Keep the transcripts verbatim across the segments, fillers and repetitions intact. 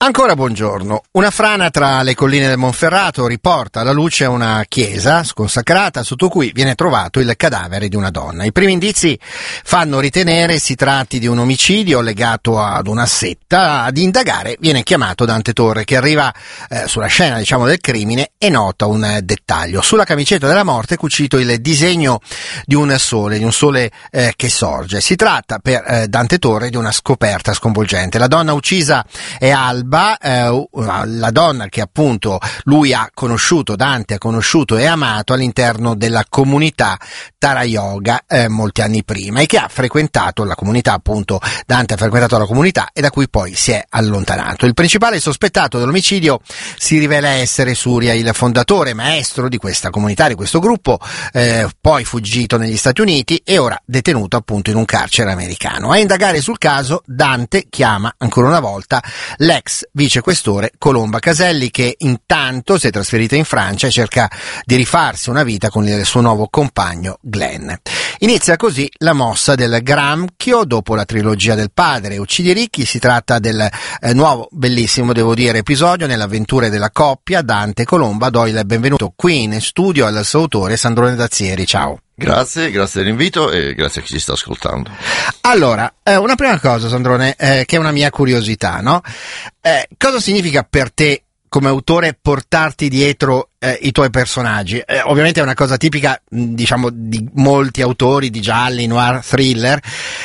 Ancora buongiorno. Una frana tra le colline del Monferrato riporta alla luce una chiesa sconsacrata sotto cui viene trovato il cadavere di una donna. I primi indizi fanno ritenere si tratti di un omicidio legato ad una setta. Ad indagare viene chiamato Dante Torre, che arriva eh, sulla scena, diciamo, del crimine e nota un dettaglio. Sulla camicetta della morte è cucito il disegno di un sole, di un sole eh, che sorge. Si tratta per eh, Dante Torre di una scoperta sconvolgente. La donna uccisa è Alba, Eh, la donna che appunto lui ha conosciuto, Dante ha conosciuto e amato all'interno della comunità Tara Yoga eh, molti anni prima, e che ha frequentato la comunità, appunto Dante ha frequentato la comunità e da cui poi si è allontanato. Il principale sospettato dell'omicidio si rivela essere Surya, il fondatore, maestro di questa comunità, di questo gruppo, eh, poi fuggito negli Stati Uniti e ora detenuto appunto in un carcere americano. A indagare sul caso Dante chiama ancora una volta l'ex vicequestore Colomba Caselli, che intanto si è trasferita in Francia e cerca di rifarsi una vita con il suo nuovo compagno Glenn. Inizia così la mossa del granchio dopo la trilogia del padre Uccidi ricchi. Si tratta del eh, nuovo, bellissimo devo dire, episodio nelle avventure della coppia Dante e Colomba. Do il benvenuto qui in studio al suo autore Sandrone Dazzieri. Ciao. Grazie, grazie dell'invito e grazie a chi ci sta ascoltando. Allora, eh, una prima cosa, Sandrone, eh, che è una mia curiosità, no? Eh, cosa significa per te come autore portarti dietro eh, i tuoi personaggi? Eh, ovviamente è una cosa tipica, diciamo, di molti autori di gialli, noir, thriller.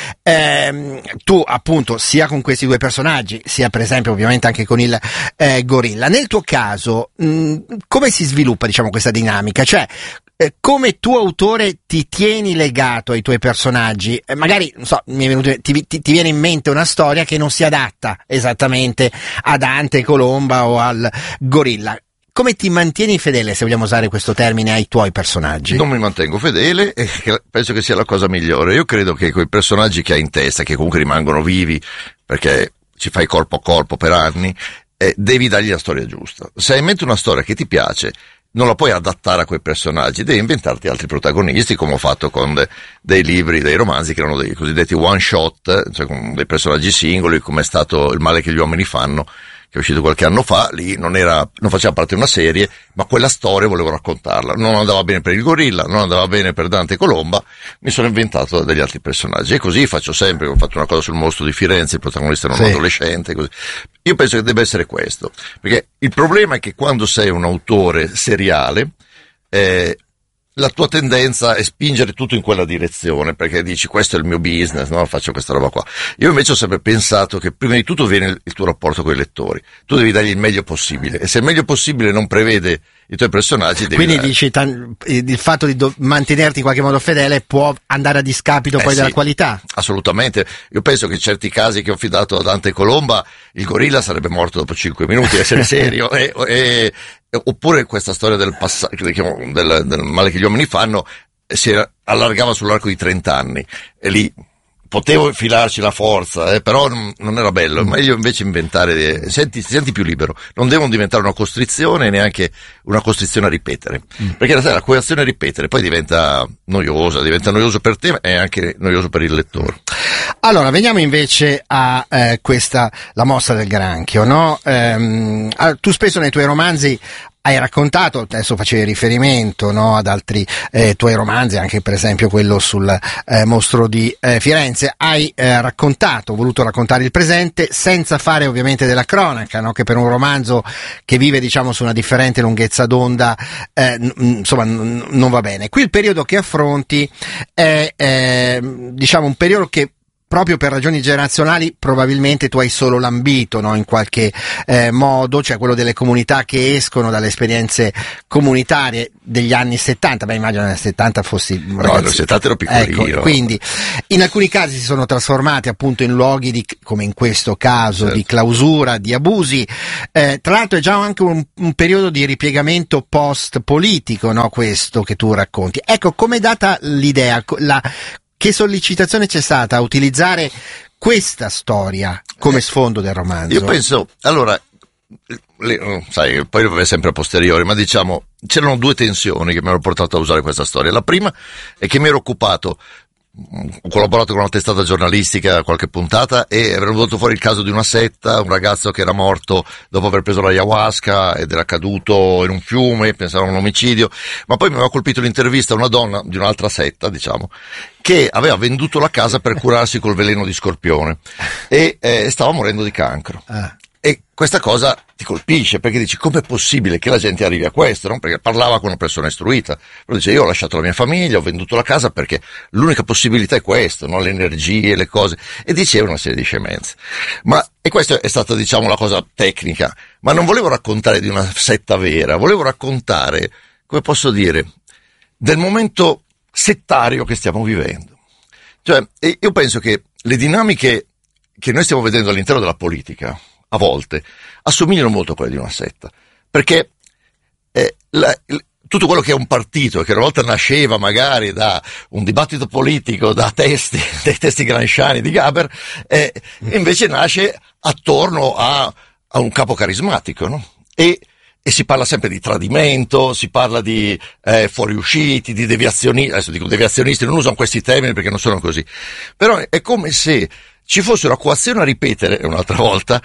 Eh, tu appunto sia con questi due personaggi, sia per esempio ovviamente anche con il eh, gorilla. Nel tuo caso, mh, come si sviluppa, diciamo, questa dinamica? Cioè, Eh, come tu autore ti tieni legato ai tuoi personaggi? Eh, magari, non so, mi è venuto, ti, ti, ti viene in mente una storia che non si adatta esattamente a Dante, Colomba o al gorilla. Come ti mantieni fedele, se vogliamo usare questo termine, ai tuoi personaggi? Non mi mantengo fedele e penso che sia la cosa migliore. Io credo che quei personaggi che hai in testa, che comunque rimangono vivi, perché ci fai corpo a corpo per anni, eh, devi dargli la storia giusta. Se hai in mente una storia che ti piace, non la puoi adattare a quei personaggi, devi inventarti altri protagonisti, come ho fatto con de, dei libri, dei romanzi che erano dei cosiddetti one shot, cioè con dei personaggi singoli, come è stato Il male che gli uomini fanno, che è uscito qualche anno fa. Lì non era, non faceva parte di una serie, ma quella storia volevo raccontarla. Non andava bene per il gorilla, non andava bene per Dante e Colomba, mi sono inventato degli altri personaggi, e così faccio sempre. Ho fatto una cosa sul mostro di Firenze, il protagonista era un sì. adolescente, così. Io penso che debba essere questo, perché il problema è che quando sei un autore seriale, eh, la tua tendenza è spingere tutto in quella direzione, perché dici questo è il mio business, no? Faccio questa roba qua. Io invece ho sempre pensato che prima di tutto viene il tuo rapporto con i lettori, tu devi dargli il meglio possibile, e se il meglio possibile non prevede i tuoi personaggi, devi quindi dare. Dici tan- il fatto di do- mantenerti in qualche modo fedele può andare a discapito eh poi sì, della qualità? Assolutamente. Io penso che in certi casi che ho affidato a Dante e Colomba il gorilla sarebbe morto dopo cinque minuti, essere serio, e, e oppure questa storia del passato, del, del male che gli uomini fanno, si allargava sull'arco di trenta anni, e lì potevo infilarci la forza, eh, però non, non era bello. È meglio invece inventare, eh, senti, senti più libero, non devono diventare una costrizione, neanche una costrizione a ripetere, mm. perché la, la coazione a ripetere poi diventa noiosa, diventa noioso per te e anche noioso per il lettore. Allora, veniamo invece a eh, questa, la mossa del granchio, no? Ehm, tu spesso nei tuoi romanzi hai raccontato, adesso facevi riferimento, no, ad altri eh, tuoi romanzi, anche per esempio quello sul eh, mostro di eh, Firenze, hai eh, raccontato, voluto raccontare il presente senza fare ovviamente della cronaca, no, che per un romanzo che vive, diciamo, su una differente lunghezza d'onda, eh, n- insomma n- non va bene. Qui il periodo che affronti è eh, diciamo un periodo che proprio per ragioni generazionali probabilmente tu hai solo lambito, no, in qualche eh, modo, cioè quello delle comunità che escono dalle esperienze comunitarie degli anni settanta. Beh, immagino nel settanta fossi no, nel settanta ero piccolino. Ecco, quindi in alcuni casi si sono trasformati appunto in luoghi di, come in questo caso, certo, di clausura, di abusi. Eh, tra l'altro è già anche un, un periodo di ripiegamento post politico, no, questo che tu racconti. Ecco, com'è data l'idea, la che sollecitazione c'è stata a utilizzare questa storia come sfondo del romanzo? Io penso, allora, le, sai, poi lo vede sempre a posteriori, ma diciamo, c'erano due tensioni che mi hanno portato a usare questa storia. La prima è che mi ero occupato ho collaborato con una testata giornalistica qualche puntata e era venuto fuori il caso di una setta, un ragazzo che era morto dopo aver preso l'ayahuasca ed era caduto in un fiume, pensavano a un omicidio, ma poi mi aveva colpito l'intervista a una donna di un'altra setta, diciamo, che aveva venduto la casa per curarsi col veleno di scorpione e eh, stava morendo di cancro. Ah. E questa cosa ti colpisce perché dici com'è possibile che la gente arrivi a questo, no? Perché parlava con una persona istruita, però dice io ho lasciato la mia famiglia, ho venduto la casa perché l'unica possibilità è questo, no? Le energie, le cose, e diceva una serie di scemenze. Ma, e questa è stata diciamo la cosa tecnica, ma non volevo raccontare di una setta vera, volevo raccontare, come posso dire, del momento settario che stiamo vivendo. Cioè, io penso che le dinamiche che noi stiamo vedendo all'interno della politica a volte assomigliano molto a quelle di una setta, perché eh, la, il, tutto quello che è un partito, che una volta nasceva magari da un dibattito politico, da testi, dei testi gramsciani di Gaber, eh, invece nasce attorno a, a un capo carismatico, no? E, e si parla sempre di tradimento, si parla di eh, fuoriusciti, di deviazionisti, adesso dico deviazionisti, non usano questi termini perché non sono così, però è come se ci fosse una coazione a ripetere un'altra volta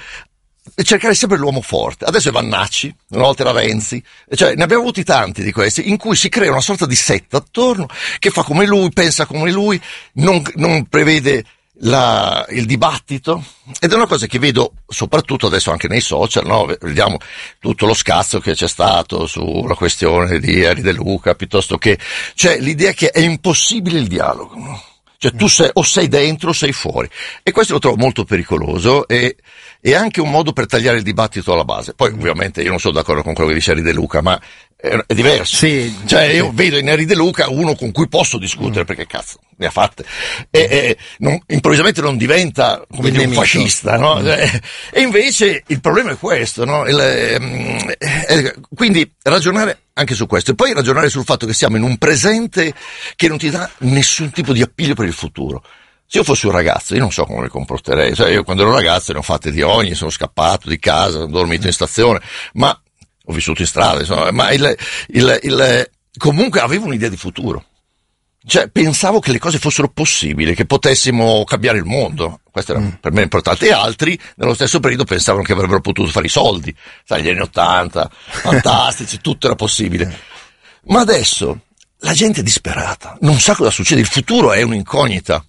e cercare sempre l'uomo forte. Adesso è Vannacci, una volta era Renzi, cioè ne abbiamo avuti tanti di questi, in cui si crea una sorta di setta attorno, che fa come lui, pensa come lui, non, non prevede la, il dibattito, ed è una cosa che vedo soprattutto adesso anche nei social, no? Vediamo tutto lo scazzo che c'è stato sulla questione di Eri De Luca, piuttosto che, cioè l'idea che è impossibile il dialogo, no? Cioè tu sei, o sei dentro o sei fuori, e questo lo trovo molto pericoloso e è anche un modo per tagliare il dibattito alla base. Poi ovviamente io non sono d'accordo con quello che dice Eri De Luca, ma è, è diverso. Sì, cioè io sì. vedo in Eri De Luca uno con cui posso discutere, mm. perché cazzo ne ha fatte, e, e non, improvvisamente non diventa come dire, un fascista, no? Mm. E invece il problema è questo, no? Il, eh, eh, quindi ragionare anche su questo, e poi ragionare sul fatto che siamo in un presente che non ti dà nessun tipo di appiglio per il futuro. Se io fossi un ragazzo, io non so come mi comporterei, cioè io quando ero ragazzo ne ho fatte di ogni, sono scappato di casa, ho dormito in stazione, ma ho vissuto in strada, insomma, ma il, il, il, comunque avevo un'idea di futuro. Cioè, pensavo che le cose fossero possibili, che potessimo cambiare il mondo. Questo era mm. per me importante. E altri, nello stesso periodo, pensavano che avrebbero potuto fare i soldi. Sai, gli anni Ottanta, fantastici, tutto era possibile. Ma adesso, la gente è disperata. Non sa cosa succede. Il futuro è un'incognita.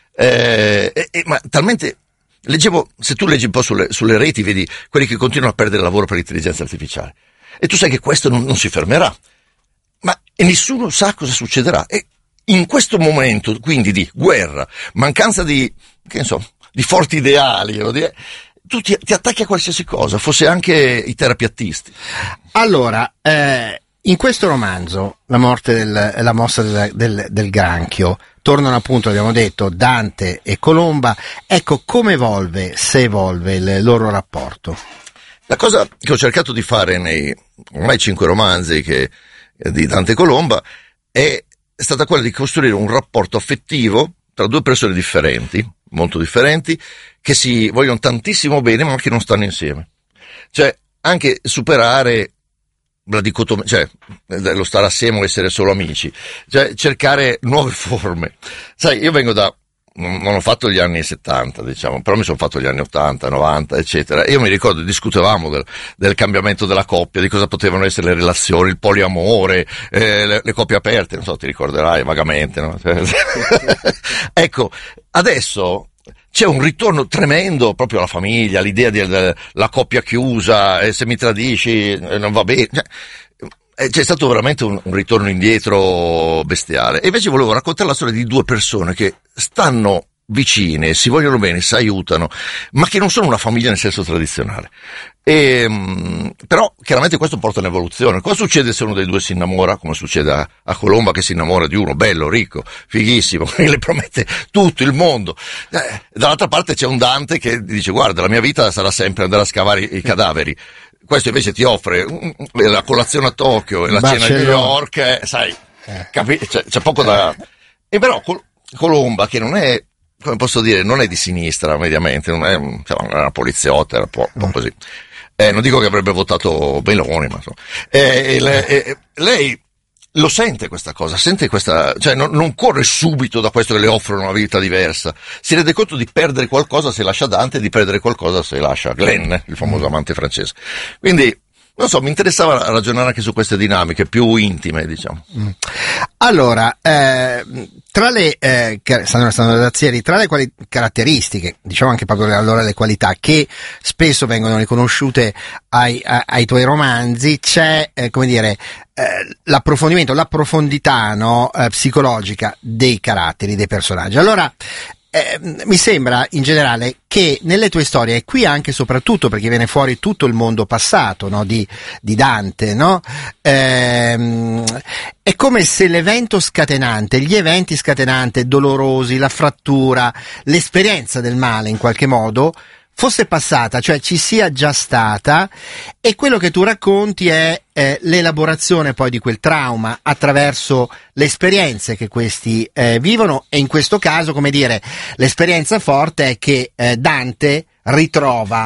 Eh, eh, eh, ma talmente... Leggevo, se tu leggi un po' sulle, sulle reti, vedi quelli che continuano a perdere lavoro per l'intelligenza artificiale. E tu sai che questo non, non si fermerà. Ma e nessuno sa cosa succederà. E in questo momento, quindi, di guerra, mancanza di, che ne so, di forti ideali, tu ti, ti attacchi a qualsiasi cosa, fosse anche i terapiattisti. Allora, eh, in questo romanzo, La morte del, la mossa del, del, del granchio, tornano appunto, abbiamo detto, Dante e Colomba. Ecco, come evolve, se evolve il loro rapporto? La cosa che ho cercato di fare nei ormai cinque romanzi che, di Dante e Colomba è è stata quella di costruire un rapporto affettivo tra due persone differenti, molto differenti, che si vogliono tantissimo bene ma che non stanno insieme. Cioè, anche superare la dicotomia, cioè, lo stare assieme o essere solo amici, cioè cercare nuove forme. Sai, io vengo da, non ho fatto gli anni settanta, diciamo, però mi sono fatto gli anni ottanta, novanta, eccetera. E io mi ricordo, discutevamo del, del cambiamento della coppia, di cosa potevano essere le relazioni, il poliamore, eh, le, le coppie aperte, non so, ti ricorderai vagamente, no? Ecco, adesso c'è un ritorno tremendo proprio alla famiglia, l'idea della coppia chiusa, e se mi tradisci non va bene. Cioè, c'è stato veramente un, un ritorno indietro bestiale. E invece volevo raccontare la storia di due persone che stanno vicine, si vogliono bene, si aiutano, ma che non sono una famiglia nel senso tradizionale. E, mh, però chiaramente questo porta all'evoluzione. Cosa succede se uno dei due si innamora, come succede a, a Colomba, che si innamora di uno bello, ricco, fighissimo, che le promette tutto il mondo. Eh, dall'altra parte c'è un Dante che dice: guarda, la mia vita sarà sempre andare a scavare i, i cadaveri. Questo invece ti offre la colazione a Tokyo e la Barcellona. Cena a New York, eh, sai, eh. capi- c'è, c'è poco da... E però Col- Colomba, che non è, come posso dire, non è di sinistra mediamente, non è, cioè, era una poliziotta, era un po', un po' così. Eh, non dico che avrebbe votato Meloni, ma insomma. Eh, le, eh, lei, lo sente questa cosa, sente questa, cioè non, non corre subito da questo che le offrono una vita diversa, si rende conto di perdere qualcosa se lascia Dante e di perdere qualcosa se lascia Glenn, il famoso amante francese. Quindi, non so, mi interessava ragionare anche su queste dinamiche più intime, diciamo. Allora, eh, tra le, eh, Sandro Razzieri, tra le quali, caratteristiche, diciamo anche proprio allora le qualità che spesso vengono riconosciute ai, ai, ai tuoi romanzi, c'è, eh, come dire, eh, l'approfondimento, la profondità, no, eh, psicologica dei caratteri, dei personaggi. Allora, Eh, mi sembra in generale che nelle tue storie, e qui anche soprattutto perché viene fuori tutto il mondo passato, no, di, di Dante, no? Ehm, è come se l'evento scatenante, gli eventi scatenanti, dolorosi, la frattura, l'esperienza del male in qualche modo fosse passata, cioè ci sia già stata, e quello che tu racconti è eh, l'elaborazione poi di quel trauma attraverso le esperienze che questi eh, vivono, e in questo caso, come dire, l'esperienza forte è che eh, Dante ritrova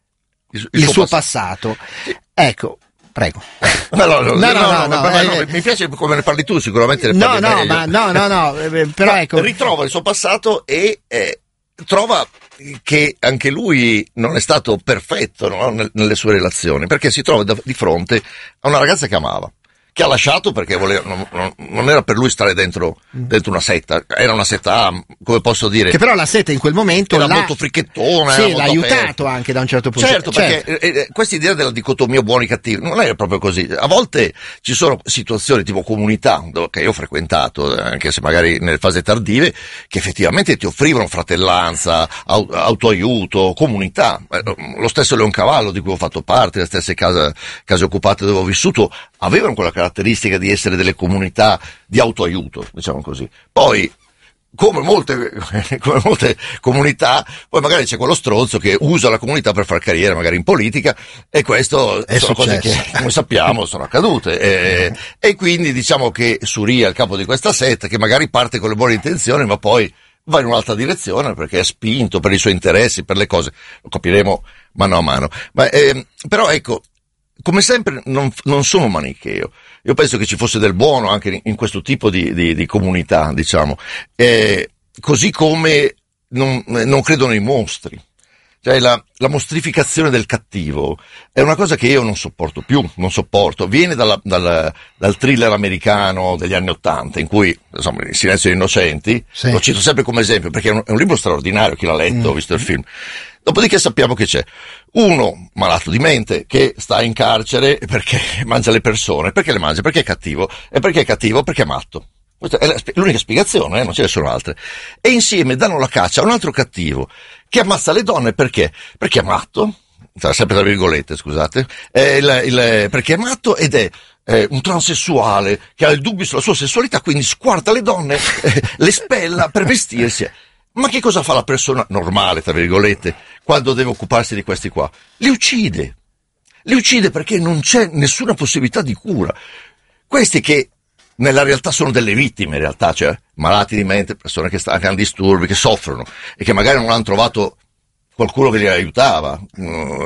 il, il, il suo, suo passato. passato. Ecco. Prego. No, no, no, no, no, no, no, ma, no, eh, mi piace come ne parli tu, sicuramente ne no, parli no, meglio. Ma, no, no, no, eh, però ma ecco. Ritrova il suo passato e eh, trova che anche lui non è stato perfetto, no, nelle sue relazioni, perché si trova da, di fronte a una ragazza che amava, che ha lasciato perché voleva, non, non, non era per lui stare dentro, dentro una setta, era una setta, come posso dire, che però la setta in quel momento era l'ha, molto fricchettona, sì, era l'ha molto aiutato aperto. Anche da un certo punto. Certo, certo. perché eh, questa idea della dicotomia buoni e cattivi non è proprio così. A volte ci sono situazioni tipo comunità che io ho frequentato, anche se magari nelle fasi tardive, che effettivamente ti offrivano fratellanza, autoaiuto, comunità. Lo stesso Leoncavallo di cui ho fatto parte, le stesse case, case occupate dove ho vissuto, avevano quella caratteristica di essere delle comunità di autoaiuto, diciamo così. Poi, come molte, come molte comunità, poi magari c'è quello stronzo che usa la comunità per far carriera, magari in politica, e questo è sono successo. Cose che, come sappiamo, sono accadute. E, e quindi diciamo che Surya, il capo di questa setta, che magari parte con le buone intenzioni, ma poi va in un'altra direzione perché è spinto per i suoi interessi, per le cose, lo capiremo mano a mano. Ma, eh, però ecco, come sempre non, non sono manicheo. Io penso che ci fosse del buono anche in questo tipo di, di, di comunità, diciamo, eh, così come non, non credo nei mostri. Cioè la, la mostrificazione del cattivo è una cosa che io non sopporto più, non sopporto. Viene dalla, dal, dal thriller americano degli anni Ottanta, in cui, insomma, Il silenzio degli innocenti, sì. Lo cito sempre come esempio, perché è un, è un libro straordinario, chi l'ha letto, ha mm. visto il film. Dopodiché sappiamo che c'è uno malato di mente che sta in carcere perché mangia le persone. Perché le mangia? Perché è cattivo. E perché è cattivo? Perché è matto. Questa è l'unica spiegazione, eh? Non ce ne sono altre. E insieme danno la caccia a un altro cattivo che ammazza le donne perché? Perché è matto, sempre tra virgolette, scusate, è il, il, perché è matto ed è eh, un transessuale che ha il dubbio sulla sua sessualità, quindi squarta le donne, eh, le spella per vestirsi. Ma che cosa fa la persona normale, tra virgolette, quando deve occuparsi di questi qua? Li uccide. Li uccide perché non c'è nessuna possibilità di cura. Questi che nella realtà sono delle vittime, in realtà, cioè malati di mente, persone che, stanno, che hanno disturbi, che soffrono e che magari non hanno trovato qualcuno che li aiutava, uh,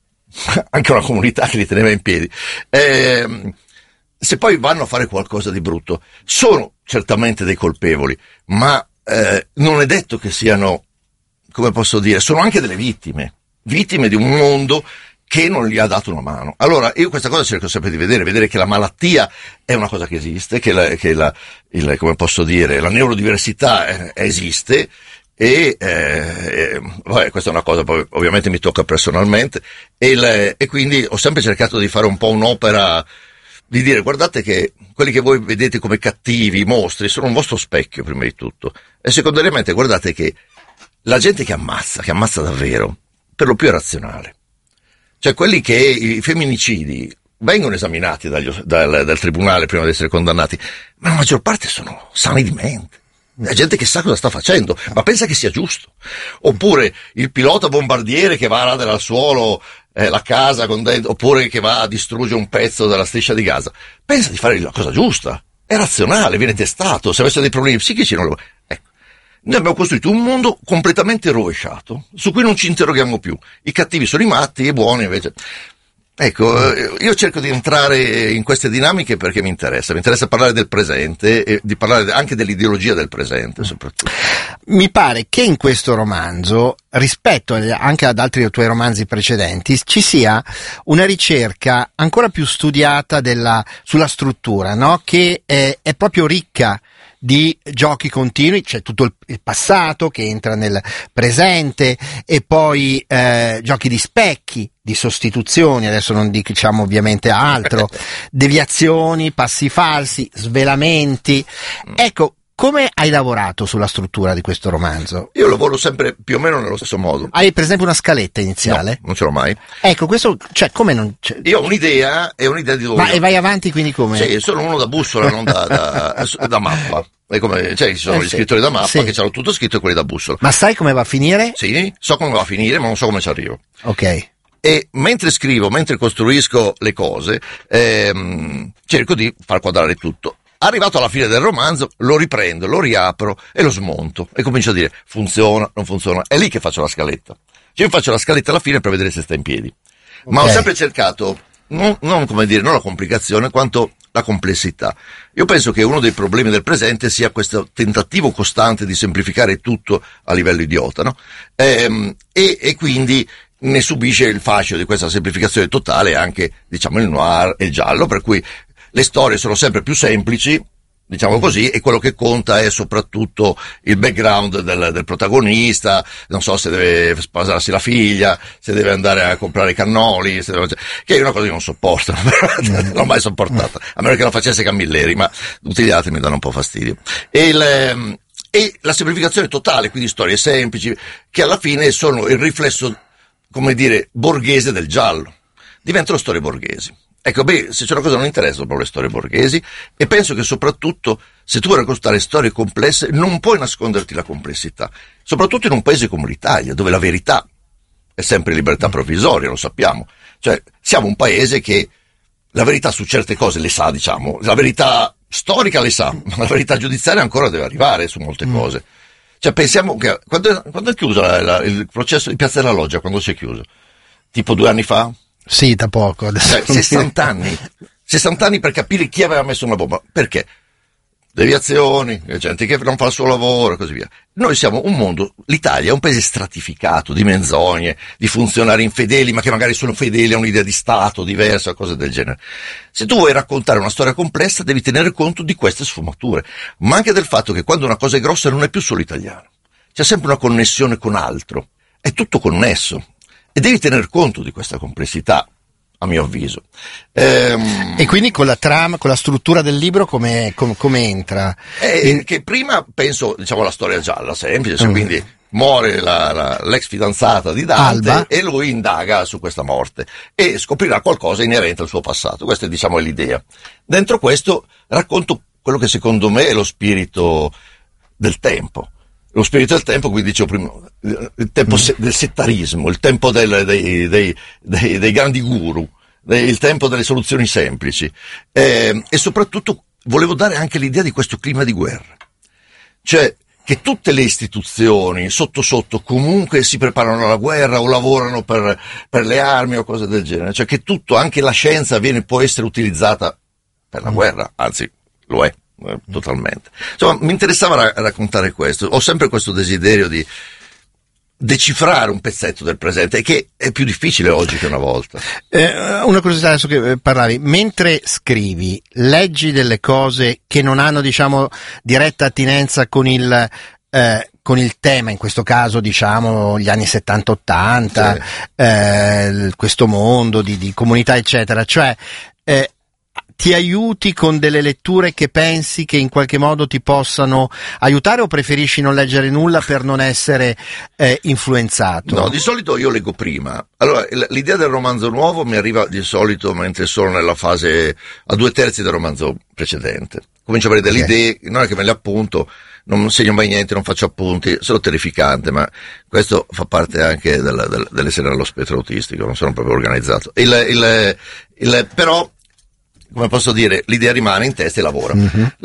anche una comunità che li teneva in piedi. Eh, se poi vanno a fare qualcosa di brutto, sono certamente dei colpevoli, ma eh, non è detto che siano, come posso dire, sono anche delle vittime, vittime di un mondo che non gli ha dato una mano. Allora, io questa cosa cerco sempre di vedere, vedere che la malattia è una cosa che esiste, che la, che la il, come posso dire, la neurodiversità eh, esiste, e, eh, vabbè, questa è una cosa, poi ovviamente mi tocca personalmente, e, il, e quindi ho sempre cercato di fare un po' un'opera, di dire, guardate che quelli che voi vedete come cattivi, i mostri, sono un vostro specchio, prima di tutto, e secondariamente guardate che la gente che ammazza, che ammazza davvero, per lo più è razionale. Cioè quelli che i femminicidi vengono esaminati dagli, dal, dal tribunale prima di essere condannati, ma la maggior parte sono sani di mente. È gente che sa cosa sta facendo, ma pensa che sia giusto. Oppure il pilota bombardiere che va a radere al suolo eh, la casa, con dentro, oppure che va a distruggere un pezzo della striscia di Gaza. Pensa di fare la cosa giusta. È razionale, viene testato. Se avesse dei problemi psichici non lo... Ecco. Noi abbiamo costruito un mondo completamente rovesciato, su cui non ci interroghiamo più. I cattivi sono i matti, i buoni invece. Ecco, io cerco di entrare in queste dinamiche perché mi interessa, mi interessa parlare del presente e di parlare anche dell'ideologia del presente soprattutto. Mi pare che in questo romanzo, rispetto anche ad altri tuoi romanzi precedenti, ci sia una ricerca ancora più studiata della, sulla struttura, no? Che è, è proprio ricca di giochi continui, c'è tutto il, il passato che entra nel presente e poi eh, giochi di specchi, di sostituzioni, adesso non diciamo ovviamente altro, deviazioni, passi falsi, svelamenti. Ecco, come hai lavorato sulla struttura di questo romanzo? Io lavoro sempre più o meno nello stesso modo. Hai per esempio una scaletta iniziale? No, non ce l'ho mai. Ecco, questo, cioè, come non c'è? Io ho un'idea e un'idea di dove. Ma e vai avanti quindi come? Sì, sono uno da bussola, non da, da, da mappa. È come, cioè, ci sono Eh, gli sì. scrittori da mappa Sì. che hanno tutto scritto e quelli da bussola. Ma sai come va a finire? Sì, so come va a finire, ma non so come ci arrivo. Ok. E mentre scrivo, mentre costruisco le cose, ehm, cerco di far quadrare tutto. Arrivato alla fine del romanzo, lo riprendo, lo riapro e lo smonto. E comincio a dire, funziona, non funziona. È lì che faccio la scaletta. Cioè io faccio la scaletta alla fine per vedere se sta in piedi. Ma Ok. ho sempre cercato, non, non come dire, non la complicazione, quanto la complessità. Io penso che uno dei problemi del presente sia questo tentativo costante di semplificare tutto a livello idiota, no? Ehm, e, e quindi ne subisce il fascio di questa semplificazione totale anche, diciamo, il noir e il giallo, per cui le storie sono sempre più semplici, diciamo così, e quello che conta è soprattutto il background del, del protagonista, non so se deve sposarsi la figlia, se deve andare a comprare i cannoli, se deve, che è una cosa che non sopporto, non l'ho mai sopportata, a meno che lo facesse Camilleri, ma tutti gli altri mi danno un po' fastidio. E il, ehm, e la semplificazione totale, quindi storie semplici, che alla fine sono il riflesso, come dire, borghese del giallo. Diventano storie borghesi. Ecco, beh, se c'è una cosa che non interessa proprio le storie borghesi, e penso che soprattutto, se tu vuoi raccontare storie complesse, non puoi nasconderti la complessità. Soprattutto in un paese come l'Italia, dove la verità è sempre libertà provvisoria, lo sappiamo. Cioè, siamo un paese che la verità su certe cose le sa, diciamo, la verità storica le sa, ma la verità giudiziaria ancora deve arrivare su molte cose. Cioè, pensiamo che, quando è, quando è chiuso la, la, il processo di Piazza della Loggia, quando si è chiuso? Tipo due anni fa? Sì, da poco. Cioè, sessanta anni. sessanta anni per capire chi aveva messo una bomba. Perché? Deviazioni, gente che non fa il suo lavoro e così via. Noi siamo un mondo, l'Italia è un paese stratificato di menzogne, di funzionari infedeli, ma che magari sono fedeli a un'idea di Stato diversa, cose del genere. Se tu vuoi raccontare una storia complessa, devi tenere conto di queste sfumature, ma anche del fatto che quando una cosa è grossa non è più solo italiano. C'è sempre una connessione con altro. È tutto connesso. E devi tener conto di questa complessità, a mio avviso. Ehm, E quindi con la trama, con la struttura del libro come, come, come entra? eh, In- Che prima penso, diciamo, la storia gialla, semplice, cioè, Mm. quindi muore la, la, l'ex fidanzata di Dante Alba. e lui indaga su questa morte e scoprirà qualcosa inerente al suo passato. Questa, diciamo, è l'idea. Dentro questo racconto quello che secondo me è lo spirito del tempo. Lo spirito del tempo, come dicevo prima, il tempo se- del settarismo, il tempo del, dei, dei, dei, dei grandi guru, dei- il tempo delle soluzioni semplici. Eh, e soprattutto volevo dare anche l'idea di questo clima di guerra. Cioè, che tutte le istituzioni, sotto sotto, comunque si preparano alla guerra o lavorano per, per le armi o cose del genere. Cioè, che tutto, anche la scienza viene, può essere utilizzata per la guerra, anzi, lo è. Eh, totalmente. Insomma, mi interessava ra- raccontare questo. Ho sempre questo desiderio di decifrare un pezzetto del presente, che è più difficile oggi che una volta. Eh, una curiosità adesso che eh, parlavi, mentre scrivi, leggi delle cose che non hanno, diciamo, diretta attinenza con il eh, con il tema, in questo caso diciamo gli anni settanta ottanta, Sì. eh, questo mondo di, di comunità eccetera, cioè eh, ti aiuti con delle letture che pensi che in qualche modo ti possano aiutare, o preferisci non leggere nulla per non essere eh, influenzato? No, di solito io leggo prima. Allora, l- l'idea del romanzo nuovo mi arriva di solito mentre sono nella fase a due terzi del romanzo precedente. Comincio a avere delle Ok. idee, non è che me le appunto, non segno mai niente, non faccio appunti, sono terrificante, ma questo fa parte anche del, del, dell'essere nello spettro autistico, non sono proprio organizzato. Il, il, il, però, come posso dire, l'idea rimane in testa e lavora. Mhm.